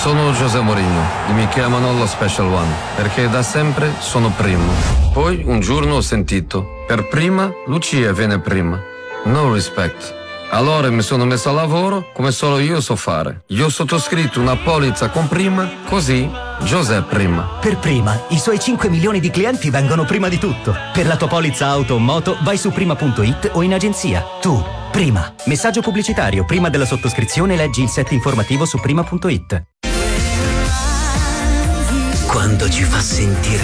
Sono José Mourinho e mi chiamano lo Special One perché da sempre sono primo. Poi un giorno ho sentito, per prima Lucia viene prima. No respect. Allora mi sono messo a lavoro come solo io so fare. Io ho sottoscritto una polizza con prima, così José prima. Per prima, i suoi 5 milioni di clienti vengono prima di tutto. Per la tua polizza auto o moto vai su prima.it o in agenzia. Tu, prima. Messaggio pubblicitario. Prima della sottoscrizione leggi il set informativo su prima.it. Quando ci fa sentire